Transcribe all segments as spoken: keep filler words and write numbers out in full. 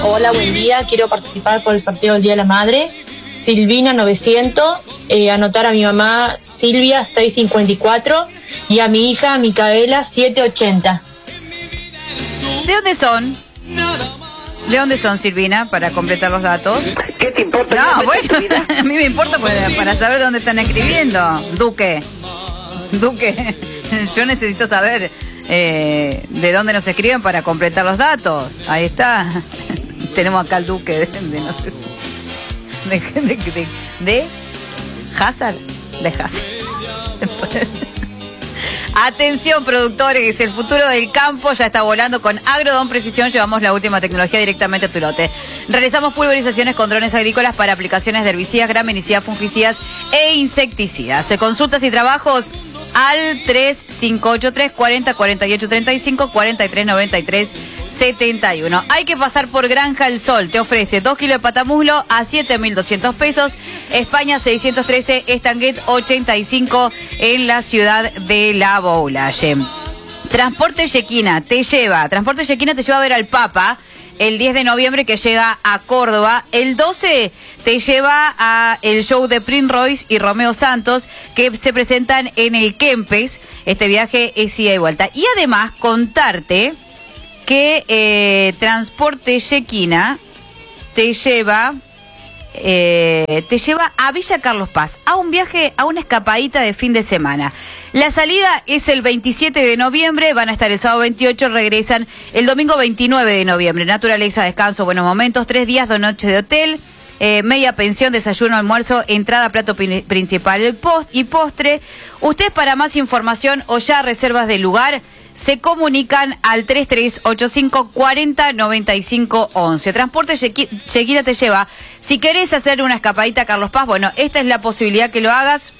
Hola, buen día. Quiero participar por el sorteo del Día de la Madre. Silvina novecientos, eh, anotar a mi mamá Silvia seiscientos cincuenta y cuatro y a mi hija Micaela setecientos ochenta. ¿De dónde son? ¿De dónde son, Silvina, para completar los datos? ¿Qué te importa? No, bueno, a mí me importa para, para saber de dónde están escribiendo. Duque, Duque, yo necesito saber eh, de dónde nos escriben para completar los datos. Ahí está. Tenemos acá al Duque de, de, no sé, de, de, de, de Hazard, de Hazard. Atención, productores, el futuro del campo ya está volando. Con Agrodon Precisión llevamos la última tecnología directamente a tu lote. Realizamos pulverizaciones con drones agrícolas para aplicaciones de herbicidas, graminicidas, fungicidas e insecticidas. Consultas y trabajos al tres cinco ocho tres, cuarenta, cuarenta y ocho treinta y cinco, cuarenta y tres noventa y tres setenta y uno. Hay que pasar por Granja El Sol. Te ofrece dos kilos de patamuslo a siete mil doscientos pesos. España seiscientos trece, Estanguet ochenta y cinco en la ciudad de La Boulaye. Transporte Yequina te lleva, Transporte Yequina te lleva a ver al Papa el diez de noviembre, que llega a Córdoba. El doce te lleva a el show de Prince Royce y Romeo Santos, que se presentan en el Kempes. Este viaje es ida y vuelta. Y además contarte que eh, Transporte Yequina te lleva... Eh, te lleva a Villa Carlos Paz, a un viaje, a una escapadita de fin de semana. La salida es el veintisiete de noviembre, van a estar el sábado veintiocho, regresan el domingo veintinueve de noviembre. Naturaleza, descanso, buenos momentos, tres días, dos noches de hotel, eh, media pensión, desayuno, almuerzo, entrada, plato principal el post y postre. Ustedes, para más información o ya reservas del lugar, se comunican al tres tres ocho cinco, cuarenta, noventa y cinco once. Transporte Yequina te lleva. Si querés hacer una escapadita a Carlos Paz, bueno, esta es la posibilidad que lo hagas.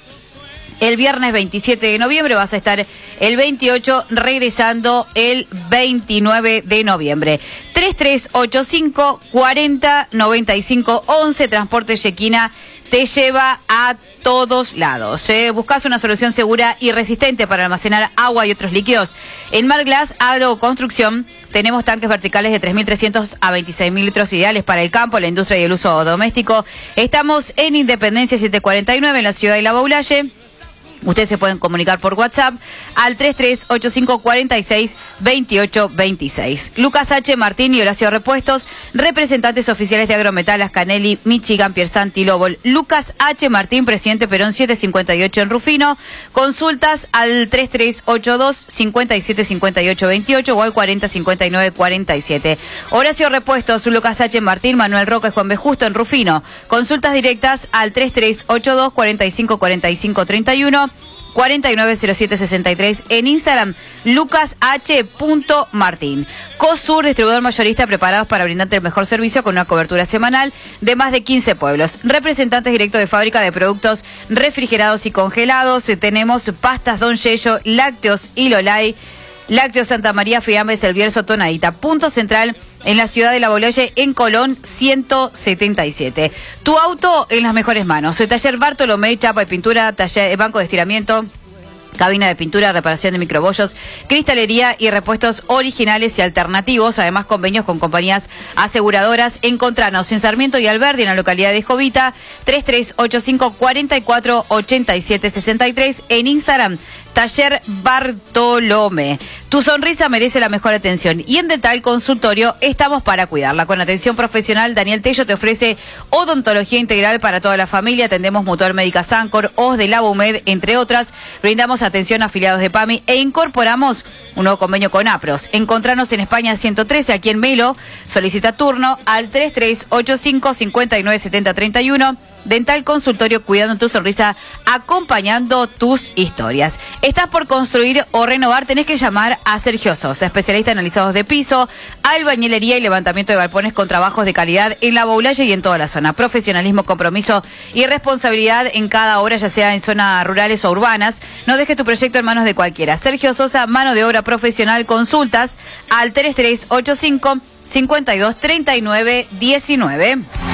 El viernes veintisiete de noviembre, vas a estar el veintiocho, regresando el veintinueve de noviembre. tres tres ocho cinco, cuarenta, noventa y cinco once. Transporte Yequina te lleva a todos lados. ¿eh? Buscas una solución segura y resistente para almacenar agua y otros líquidos. En Marglass Agroconstrucción tenemos tanques verticales de tres mil trescientos a veintiséis mil litros, ideales para el campo, la industria y el uso doméstico. Estamos en Independencia setecientos cuarenta y nueve, en la ciudad de La Boulaye. Ustedes se pueden comunicar por WhatsApp al tres tres ocho cinco, cuarenta y seis, veintiocho veintiséis. Lucas H. Martín y Horacio Repuestos, representantes oficiales de Agrometal, Ascanelli, Michigan, Piersanti, Lobol. Lucas H. Martín, presidente Perón setecientos cincuenta y ocho en Rufino. Consultas al tres tres ocho dos, cincuenta y siete, cincuenta y ocho veintiocho o al cuarenta, cincuenta y nueve, cuarenta y siete. Horacio Repuestos, Lucas H. Martín, Manuel Roca y Juan B. Justo en Rufino. Consultas directas al tres tres ocho dos, cuarenta y cinco, cuarenta y cinco treinta y uno. cuarenta y nueve cero siete sesenta y tres en Instagram, lucas h punto martín. COSUR, distribuidor mayorista, preparados para brindarte el mejor servicio con una cobertura semanal de más de quince pueblos. Representantes directos de fábrica de productos refrigerados y congelados. Tenemos pastas Don Yello, lácteos y Lolay, lácteos Santa María, Fiambres, El Bierzo, Tonadita. Punto central en la ciudad de La Boulaye, en Colón ciento setenta y siete. Tu auto en las mejores manos. El taller Bartolomé, chapa y pintura, taller, banco de estiramiento, cabina de pintura, reparación de microbollos, cristalería y repuestos originales y alternativos. Además, convenios con compañías aseguradoras. Encontranos en Sarmiento y Alberdi, en la localidad de Jovita. tres tres ocho cinco, cuarenta y cuatro, ochenta y siete sesenta y tres. En Instagram, Taller Bartolomé. Tu sonrisa merece la mejor atención y en Dental Consultorio estamos para cuidarla. Con atención profesional, Daniel Tello te ofrece odontología integral para toda la familia. Atendemos Mutual Médica Sancor, O S de Labomed, entre otras. Brindamos atención a afiliados de PAMI e incorporamos un nuevo convenio con APROS. Encontranos en España ciento trece, aquí en Melo. Solicita turno al tres tres ocho cinco, cincuenta y nueve, setenta, treinta y uno. Dental Consultorio, cuidando tu sonrisa, acompañando tus historias. ¿Estás por construir o renovar? Tenés que llamar a Sergio Sosa, especialista en analizados de piso, albañilería y levantamiento de galpones con trabajos de calidad en La Boulaye y en toda la zona. Profesionalismo, compromiso y responsabilidad en cada obra, ya sea en zonas rurales o urbanas. No dejes tu proyecto en manos de cualquiera. Sergio Sosa, mano de obra profesional. Consultas al tres tres ocho cinco, cincuenta y dos, treinta y nueve, diecinueve.